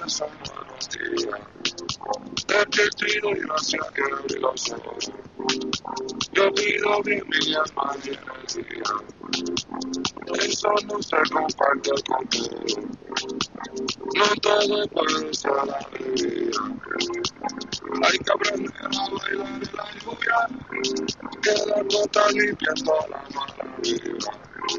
son buenos días. He perdido y gracias que abrí los ojos. Yo pido bien mi alma y energía. Eso no se comparte con todo. No todo puede ser alegría. Hay que aprender a bailar en la lluvia. Que la gota limpiando la mala vida.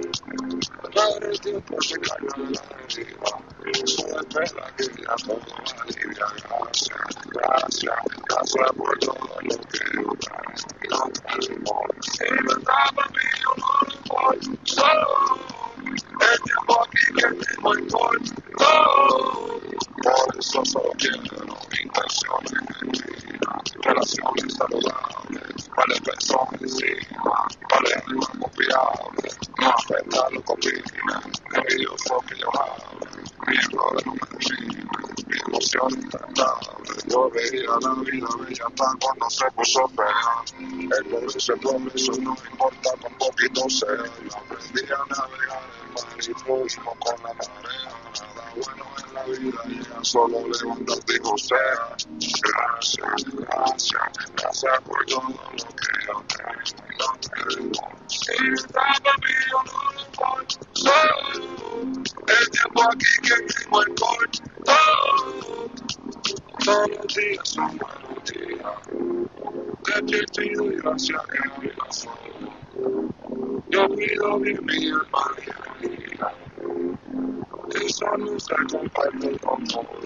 Para el tiempo se cayó en la herida. Solo espera que ya todo alivia. Gracias, gracias, gracias por todo lo que yo no tengo. Si no estaba mío, no lo voy. Solo el tiempo aquí que tengo en corto. Por eso solo quiero intenciones genuinas, relaciones saludables, vale peso encima, vale alma confiable, no afecta lo que opinen, envidioso que yo hable, mi error no me define, mi emoción intratable. Yo veía la vida bella hasta cuando se puso fea, el progreso no importa cuán poquito sea, yo aprendí a navegar el mar y fluimos con la marea, nada bueno en la vida llega solo levantarte y gozar. Gracias, gracias, gracias por todo lo que yo tengo y no tengo. Si estaba mío no lo voy, solo el tiempo aquí que tengo en corto. Todos los días son buenos días. Te pido y gracias que abrí los ojos. Yo pido bien mi alma y energía. Eso no se comparte con todo.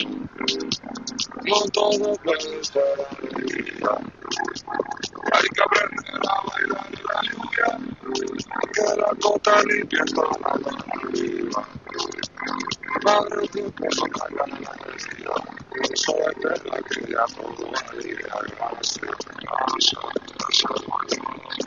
No todo puede ser alegría. Hay que aprender a bailar en la lluvia. Que la gota limpia toda la mala vida. Para el tiempo no caiga en la energía. Solo espera que ya todo alivia. Gracias, gracias, gracias.